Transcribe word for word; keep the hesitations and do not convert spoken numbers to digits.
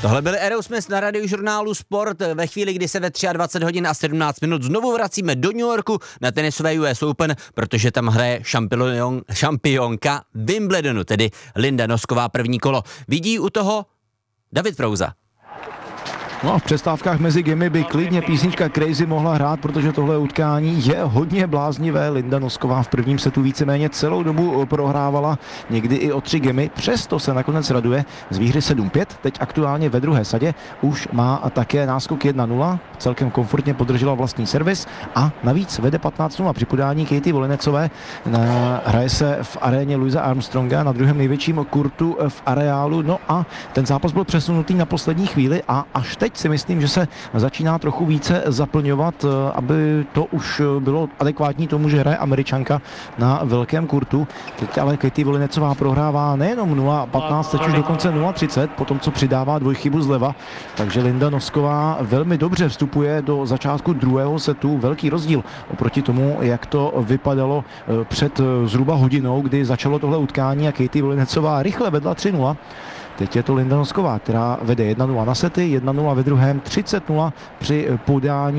Tohle byl Aerosmith na radiožurnálu Sport ve chvíli, kdy se ve dvacet tři hodin a sedmnáct minut znovu vracíme do New Yorku na tenisové U S Open, protože tam hraje šampion, šampionka Wimbledonu, tedy Linda Nosková první kolo. Vidí u toho David Prouza. No a v přestávkách mezi gemy by klidně písnička Crazy mohla hrát, protože tohle utkání je hodně bláznivé. Linda Nosková v prvním setu víceméně celou dobu prohrávala, někdy i o tři gemy, přesto se nakonec raduje z výhry sedm pět. Teď aktuálně ve druhé sadě už má také náskok jedna nula, celkem komfortně podržela vlastní servis a navíc vede patnáct nula při podání Katie Volinecové. Hraje se v aréně Louisa Armstronga na druhém největším kurtu v areálu. No a ten zápas byl přesunutý na poslední chvíli a až teď si myslím, že se začíná trochu více zaplňovat, aby to už bylo adekvátní tomu, že hraje Američanka na velkém kurtu. Teď ale Katie Volinecová prohrává nejenom nula patnáct, teď už dokonce nula třicet, po tom, co přidává dvojchybu zleva. Takže Linda Nosková velmi dobře vstupuje do začátku druhého setu. Velký rozdíl oproti tomu, jak to vypadalo před zhruba hodinou, kdy začalo tohle utkání a Katie Volinecová rychle vedla tři nula. Teď je to Linda Nosková, která vede jedna nula na sety, jedna nula ve druhém, třicet nula při podání.